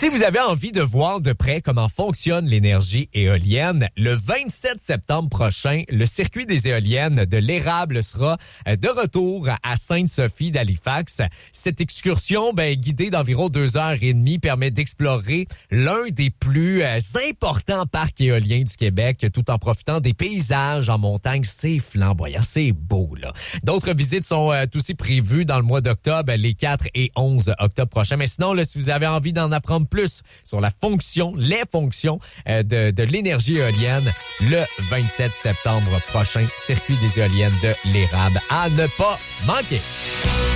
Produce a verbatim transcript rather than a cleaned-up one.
Si vous avez envie de voir de près comment fonctionne l'énergie éolienne, le vingt-sept septembre prochain, le circuit des éoliennes de l'Érable sera de retour à Sainte-Sophie d'Halifax. Cette excursion, ben, guidée d'environ deux heures et demie, permet d'explorer l'un des plus euh, importants parcs éoliens du Québec, tout en profitant des paysages en montagne. C'est flamboyant, c'est beau, là. D'autres visites sont euh, aussi prévues dans le mois d'octobre, les quatre et onze octobre prochains. Mais sinon, là, si vous avez envie d'en apprendre plus sur la fonction, les fonctions euh, de, de l'énergie éolienne, le vingt-sept septembre prochain, circuit des éoliennes de l'Érable à ne pas manquer.